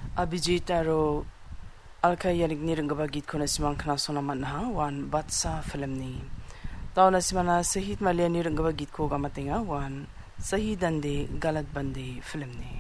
Abhijit aro Alka Yanik ni ringgaba git ko na simang kanasona man ha wan Batsa film ni. Tao na simana sahit malia ni ringgaba git ko gamatinga wan Sahidande Galat Bande film ni.